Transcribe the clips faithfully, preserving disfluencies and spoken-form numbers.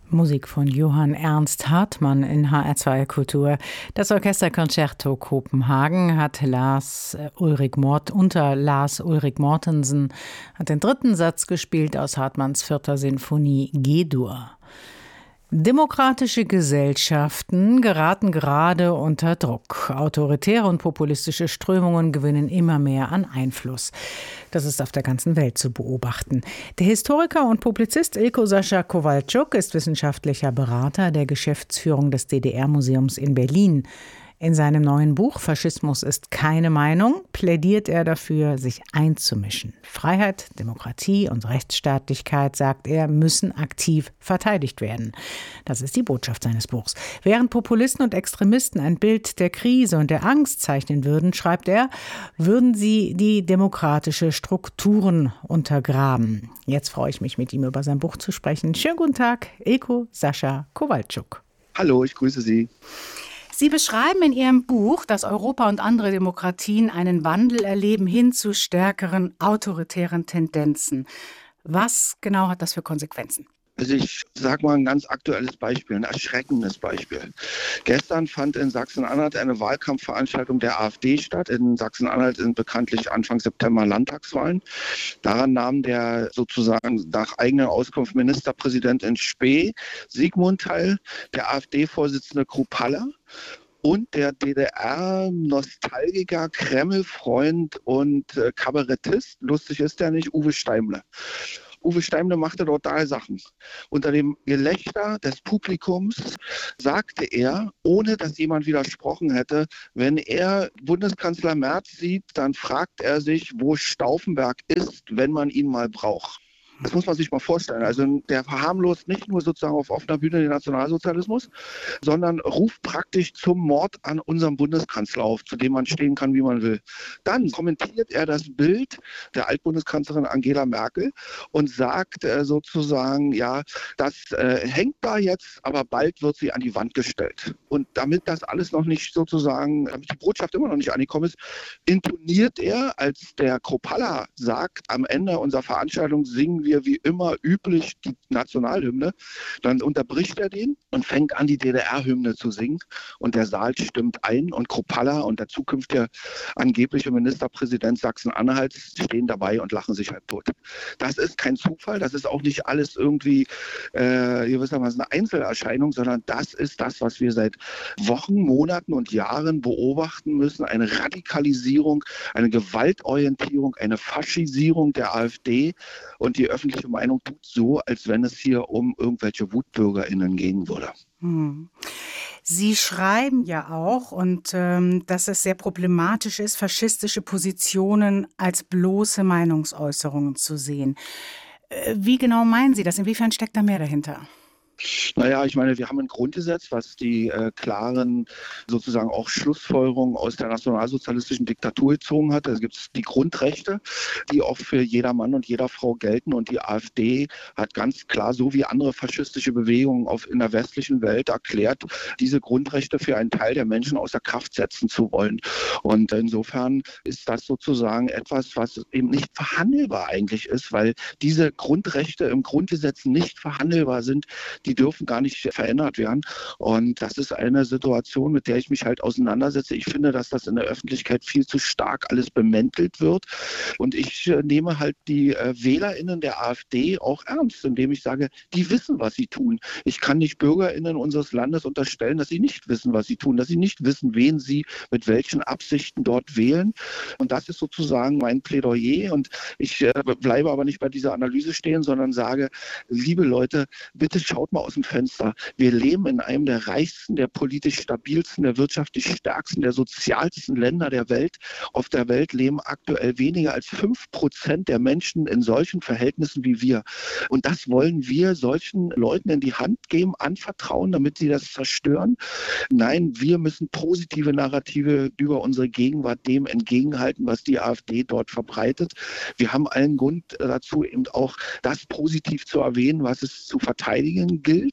Musik von Johann Ernst Hartmann in H R zwei Kultur. Das Orchesterconcerto Kopenhagen hat Lars Ulrik Mort, unter Lars Ulrik Mortensen hat den dritten Satz gespielt aus Hartmanns vierter Sinfonie G-Dur. Demokratische Gesellschaften geraten gerade unter Druck. Autoritäre und populistische Strömungen gewinnen immer mehr an Einfluss. Das ist auf der ganzen Welt zu beobachten. Der Historiker und Publizist Ilko Sascha Kowalczuk ist wissenschaftlicher Berater der Geschäftsführung des D D R-Museums in Berlin. In seinem neuen Buch »Faschismus ist keine Meinung« plädiert er dafür, sich einzumischen. Freiheit, Demokratie und Rechtsstaatlichkeit, sagt er, müssen aktiv verteidigt werden. Das ist die Botschaft seines Buchs. Während Populisten und Extremisten ein Bild der Krise und der Angst zeichnen würden, schreibt er, würden sie die demokratische Strukturen untergraben. Jetzt freue ich mich, mit ihm über sein Buch zu sprechen. Schönen guten Tag, Ilko Sascha Kowalczuk. Hallo, ich grüße Sie. Sie beschreiben in Ihrem Buch, dass Europa und andere Demokratien einen Wandel erleben hin zu stärkeren autoritären Tendenzen. Was genau hat das für Konsequenzen? Also ich sage mal ein ganz aktuelles Beispiel, ein erschreckendes Beispiel. Gestern fand in Sachsen-Anhalt eine Wahlkampfveranstaltung der AfD statt. In Sachsen-Anhalt sind bekanntlich Anfang September Landtagswahlen. Daran nahm der sozusagen nach eigener Auskunft Ministerpräsident in Spee, Sigmund, teil, der AfD-Vorsitzende Kruppalla und der D D R-Nostalgiker, Kreml-Freund und äh, Kabarettist, lustig ist der nicht, Uwe Steimle. Uwe Steimle machte dort drei Sachen. Unter dem Gelächter des Publikums sagte er, ohne dass jemand widersprochen hätte, wenn er Bundeskanzler Merz sieht, dann fragt er sich, wo Stauffenberg ist, wenn man ihn mal braucht. Das muss man sich mal vorstellen. Also der verharmlost nicht nur sozusagen auf offener Bühne den Nationalsozialismus, sondern ruft praktisch zum Mord an unserem Bundeskanzler auf, zu dem man stehen kann, wie man will. Dann kommentiert er das Bild der Altbundeskanzlerin Angela Merkel und sagt äh, sozusagen, ja, das äh, hängt da jetzt, aber bald wird sie an die Wand gestellt. Und damit das alles noch nicht sozusagen, damit die Botschaft immer noch nicht angekommen ist, intoniert er, als der Kruppalla sagt, am Ende unserer Veranstaltung singen wir wie immer üblich die Nationalhymne, dann unterbricht er den und fängt an, die D D R-Hymne zu singen und der Saal stimmt ein und Kruppalla und der zukünftige angebliche Ministerpräsident Sachsen-Anhalts stehen dabei und lachen sich halb tot. Das ist kein Zufall, das ist auch nicht alles irgendwie äh, gewissermaßen eine Einzelerscheinung, sondern das ist das, was wir seit Wochen, Monaten und Jahren beobachten müssen, eine Radikalisierung, eine Gewaltorientierung, eine Faschisierung der AfD und die öffentliche Meinung tut so, als wenn es hier um irgendwelche WutbürgerInnen gehen würde. Hm. Sie schreiben ja auch, und ähm, dass es sehr problematisch ist, faschistische Positionen als bloße Meinungsäußerungen zu sehen. Äh, wie genau meinen Sie das? Inwiefern steckt da mehr dahinter? Naja, ich meine, wir haben ein Grundgesetz, was die äh, klaren sozusagen auch Schlussfolgerungen aus der nationalsozialistischen Diktatur gezogen hat. Da gibt es die Grundrechte, die auch für jeder Mann und jeder Frau gelten. Und die AfD hat ganz klar, so wie andere faschistische Bewegungen auf, in der westlichen Welt erklärt, diese Grundrechte für einen Teil der Menschen außer Kraft setzen zu wollen. Und insofern ist das sozusagen etwas, was eben nicht verhandelbar eigentlich ist, weil diese Grundrechte im Grundgesetz nicht verhandelbar sind. Die dürfen gar nicht verändert werden. Und das ist eine Situation, mit der ich mich halt auseinandersetze. Ich finde, dass das in der Öffentlichkeit viel zu stark alles bemäntelt wird. Und ich äh, nehme halt die äh, WählerInnen der AfD auch ernst, indem ich sage, die wissen, was sie tun. Ich kann nicht BürgerInnen unseres Landes unterstellen, dass sie nicht wissen, was sie tun, dass sie nicht wissen, wen sie mit welchen Absichten dort wählen. Und das ist sozusagen mein Plädoyer. Und ich äh, bleibe aber nicht bei dieser Analyse stehen, sondern sage, liebe Leute, bitte schaut mal aus dem Fenster. Wir leben in einem der reichsten, der politisch stabilsten, der wirtschaftlich stärksten, der sozialsten Länder der Welt. Auf der Welt leben aktuell weniger als fünf Prozent der Menschen in solchen Verhältnissen wie wir. Und das wollen wir solchen Leuten in die Hand geben, anvertrauen, damit sie das zerstören. Nein, wir müssen positive Narrative über unsere Gegenwart dem entgegenhalten, was die AfD dort verbreitet. Wir haben allen Grund dazu, eben auch das positiv zu erwähnen, was es zu verteidigen gilt.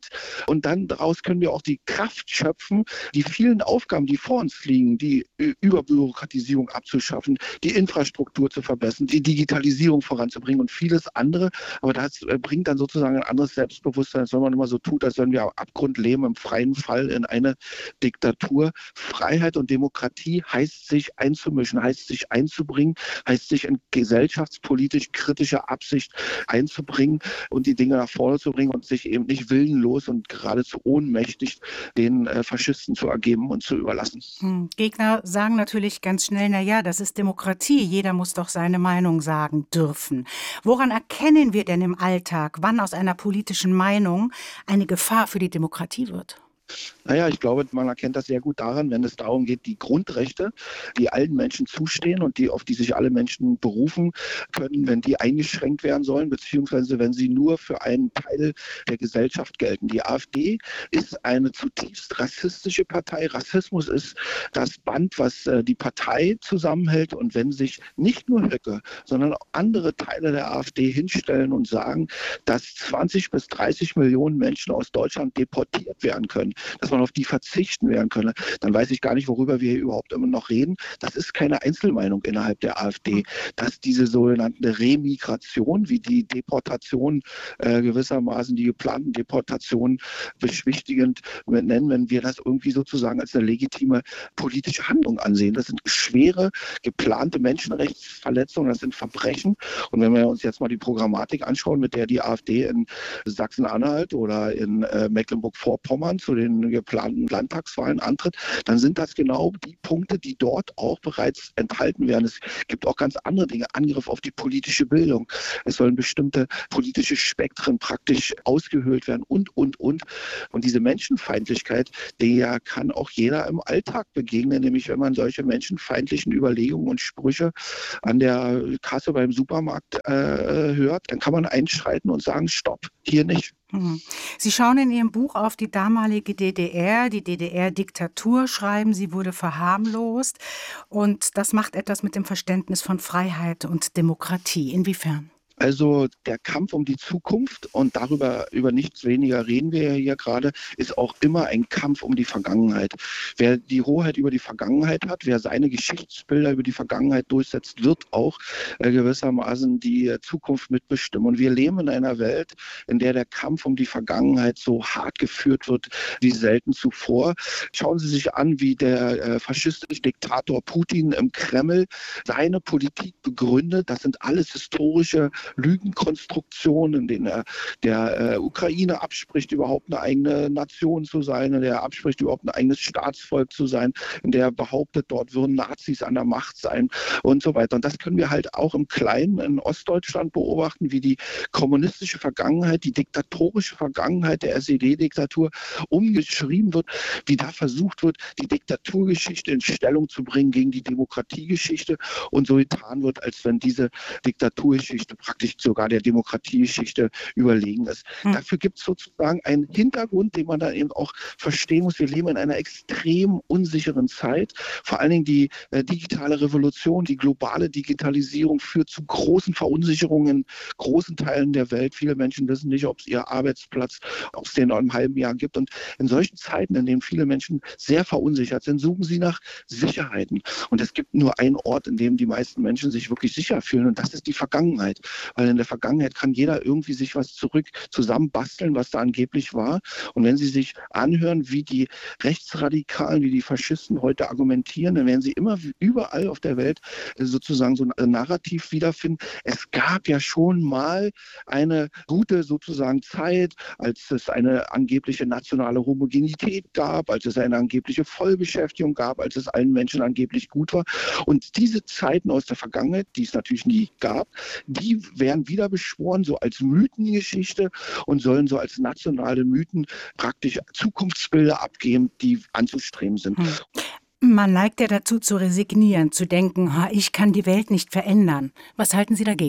sind. Und dann daraus können wir auch die Kraft schöpfen, die vielen Aufgaben, die vor uns liegen, die Überbürokratisierung abzuschaffen, die Infrastruktur zu verbessern, die Digitalisierung voranzubringen und vieles andere. Aber das bringt dann sozusagen ein anderes Selbstbewusstsein, als wenn man immer so tut, als wenn wir am Abgrund leben, im freien Fall in eine Diktatur. Freiheit und Demokratie heißt, sich einzumischen, heißt, sich einzubringen, heißt, sich in gesellschaftspolitisch kritische Absicht einzubringen und die Dinge nach vorne zu bringen und sich eben nicht willenlos und geradezu ohnmächtig den äh, Faschisten zu ergeben und zu überlassen. Hm. Gegner sagen natürlich ganz schnell, na ja, das ist Demokratie, jeder muss doch seine Meinung sagen dürfen. Woran erkennen wir denn im Alltag, wann aus einer politischen Meinung eine Gefahr für die Demokratie wird? Naja, ich glaube, man erkennt das sehr gut daran, wenn es darum geht, die Grundrechte, die allen Menschen zustehen und die, auf die sich alle Menschen berufen können, wenn die eingeschränkt werden sollen, beziehungsweise wenn sie nur für einen Teil der Gesellschaft gelten. Die AfD ist eine zutiefst rassistische Partei. Rassismus ist das Band, was die Partei zusammenhält. Und wenn sich nicht nur Höcke, sondern auch andere Teile der AfD hinstellen und sagen, dass zwanzig bis dreißig Millionen Menschen aus Deutschland deportiert werden können, dass man auf die verzichten werden könne, dann weiß ich gar nicht, worüber wir hier überhaupt immer noch reden. Das ist keine Einzelmeinung innerhalb der AfD, dass diese sogenannte Remigration, wie die Deportation äh, gewissermaßen, die geplanten Deportationen beschwichtigend nennen, wenn wir das irgendwie sozusagen als eine legitime politische Handlung ansehen. Das sind schwere, geplante Menschenrechtsverletzungen, das sind Verbrechen. Und wenn wir uns jetzt mal die Programmatik anschauen, mit der die AfD in Sachsen-Anhalt oder in äh, Mecklenburg-Vorpommern zu den geplanten Landtagswahlen antritt, dann sind das genau die Punkte, die dort auch bereits enthalten werden. Es gibt auch ganz andere Dinge, Angriff auf die politische Bildung. Es sollen bestimmte politische Spektren praktisch ausgehöhlt werden und, und, und. Und diese Menschenfeindlichkeit, der kann auch jeder im Alltag begegnen, nämlich wenn man solche menschenfeindlichen Überlegungen und Sprüche an der Kasse beim Supermarkt äh, hört, dann kann man einschreiten und sagen, stopp, hier nicht. Sie schauen in Ihrem Buch auf die damalige D D R, die D D R-Diktatur, schreiben, sie wurde verharmlost. Und das macht etwas mit dem Verständnis von Freiheit und Demokratie. Inwiefern? Also der Kampf um die Zukunft, und darüber über nichts weniger reden wir ja hier gerade, ist auch immer ein Kampf um die Vergangenheit. Wer die Hoheit über die Vergangenheit hat, wer seine Geschichtsbilder über die Vergangenheit durchsetzt, wird auch äh, gewissermaßen die äh, Zukunft mitbestimmen. Und wir leben in einer Welt, in der der Kampf um die Vergangenheit so hart geführt wird wie selten zuvor. Schauen Sie sich an, wie der äh, faschistische Diktator Putin im Kreml seine Politik begründet. Das sind alles historische Lügenkonstruktionen, in denen er der äh, Ukraine abspricht, überhaupt eine eigene Nation zu sein, in der er abspricht, überhaupt ein eigenes Staatsvolk zu sein, in der er behauptet, dort würden Nazis an der Macht sein und so weiter. Und das können wir halt auch im Kleinen in Ostdeutschland beobachten, wie die kommunistische Vergangenheit, die diktatorische Vergangenheit der S E D-Diktatur umgeschrieben wird, wie da versucht wird, die Diktaturgeschichte in Stellung zu bringen gegen die Demokratiegeschichte und so getan wird, als wenn diese Diktaturgeschichte praktisch sogar der Demokratiegeschichte überlegen ist. Hm. Dafür gibt es sozusagen einen Hintergrund, den man dann eben auch verstehen muss. Wir leben in einer extrem unsicheren Zeit. Vor allen Dingen die äh, digitale Revolution, die globale Digitalisierung führt zu großen Verunsicherungen in großen Teilen der Welt. Viele Menschen wissen nicht, ob es ihr Arbeitsplatz, ob es den noch im halben Jahr gibt. Und in solchen Zeiten, in denen viele Menschen sehr verunsichert sind, suchen sie nach Sicherheiten. Und es gibt nur einen Ort, in dem die meisten Menschen sich wirklich sicher fühlen, und das ist die Vergangenheit. Weil in der Vergangenheit kann jeder irgendwie sich was zurück zusammenbasteln, was da angeblich war. Und wenn Sie sich anhören, wie die Rechtsradikalen, wie die Faschisten heute argumentieren, dann werden Sie immer überall auf der Welt sozusagen so ein Narrativ wiederfinden. Es gab ja schon mal eine gute sozusagen Zeit, als es eine angebliche nationale Homogenität gab, als es eine angebliche Vollbeschäftigung gab, als es allen Menschen angeblich gut war. Und diese Zeiten aus der Vergangenheit, die es natürlich nie gab, die werden wieder beschworen, so als Mythengeschichte, und sollen so als nationale Mythen praktisch Zukunftsbilder abgeben, die anzustreben sind. Hm. Man neigt ja dazu zu resignieren, zu denken, ha, ich kann die Welt nicht verändern. Was halten Sie dagegen?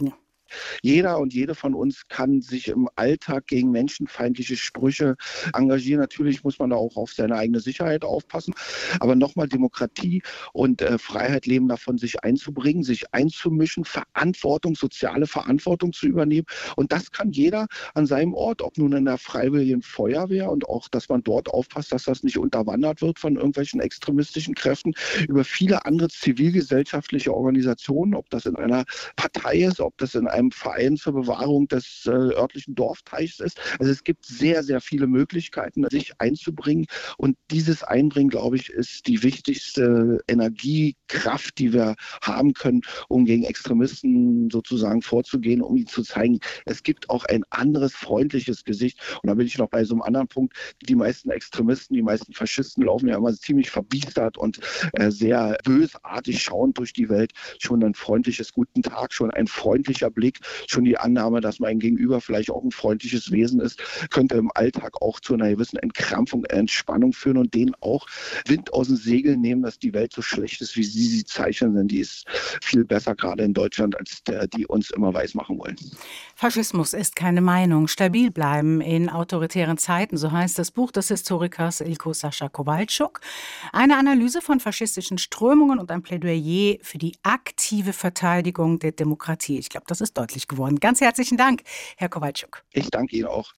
Jeder und jede von uns kann sich im Alltag gegen menschenfeindliche Sprüche engagieren. Natürlich muss man da auch auf seine eigene Sicherheit aufpassen. Aber nochmal, Demokratie und äh, Freiheit leben davon, sich einzubringen, sich einzumischen, Verantwortung, soziale Verantwortung zu übernehmen. Und das kann jeder an seinem Ort, ob nun in der Freiwilligen Feuerwehr und auch, dass man dort aufpasst, dass das nicht unterwandert wird von irgendwelchen extremistischen Kräften, über viele andere zivilgesellschaftliche Organisationen, ob das in einer Partei ist, ob das in einem Verein zur Bewahrung des äh, örtlichen Dorfteichs ist. Also es gibt sehr, sehr viele Möglichkeiten, sich einzubringen. Und dieses Einbringen, glaube ich, ist die wichtigste Energiekraft, die wir haben können, um gegen Extremisten sozusagen vorzugehen, um ihnen zu zeigen, es gibt auch ein anderes, freundliches Gesicht. Und da bin ich noch bei so einem anderen Punkt. Die meisten Extremisten, die meisten Faschisten laufen ja immer ziemlich verbiestert und äh, sehr bösartig schauend durch die Welt. Schon ein freundliches Guten Tag, schon ein freundlicher Blick, schon die Annahme, dass mein Gegenüber vielleicht auch ein freundliches Wesen ist, könnte im Alltag auch zu einer gewissen Entkrampfung, Entspannung führen und denen auch Wind aus den Segeln nehmen, dass die Welt so schlecht ist, wie sie sie zeichnen, denn die ist viel besser gerade in Deutschland, als der, die uns immer weismachen wollen. Faschismus ist keine Meinung. Stabil bleiben in autoritären Zeiten, so heißt das Buch des Historikers Ilko Sascha Kowalczuk. Eine Analyse von faschistischen Strömungen und ein Plädoyer für die aktive Verteidigung der Demokratie. Ich glaube, das ist deutlich geworden. Ganz herzlichen Dank, Herr Kowalczuk. Ich danke Ihnen auch.